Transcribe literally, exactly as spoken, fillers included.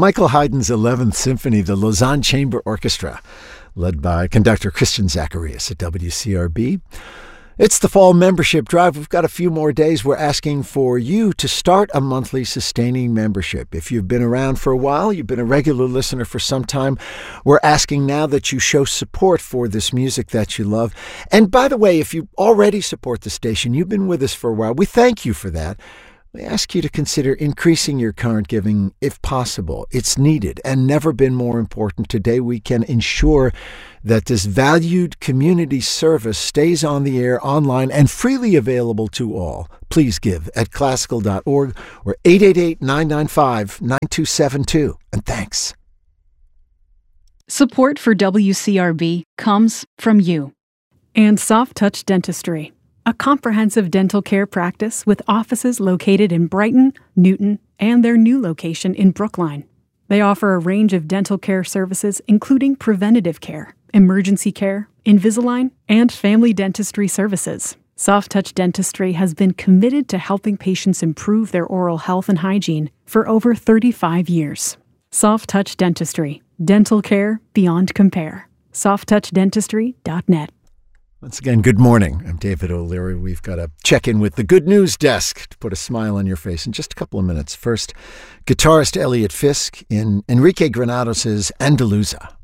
Michael Haydn's eleventh Symphony, the Lausanne Chamber Orchestra, led by conductor Christian Zacharias at W C R B. It's the fall membership drive. We've got a few more days. We're asking for you to start a monthly sustaining membership. If you've been around for a while, you've been a regular listener for some time, we're asking now that you show support for this music that you love. And by the way, if you already support the station, you've been with us for a while, we thank you for that. We ask you to consider increasing your current giving if possible. It's needed and never been more important. Today we can ensure that this valued community service stays on the air, online, and freely available to all. Please give at classical dot org or eight eight eight, nine nine five, nine two seven two. And thanks. Support for W C R B comes from you. And Soft Touch Dentistry, a comprehensive dental care practice with offices located in Brighton, Newton, and their new location in Brookline. They offer a range of dental care services, including preventative care, emergency care, Invisalign, and family dentistry services. Soft Touch Dentistry has been committed to helping patients improve their oral health and hygiene for over thirty-five years. Soft Touch Dentistry, dental care beyond compare. soft touch dentistry dot net. Once again, good morning. I'm David O'Leary. We've got to check in with the Good News Desk to put a smile on your face in just a couple of minutes. First, guitarist Elliot Fisk in Enrique Granados' Andaluza.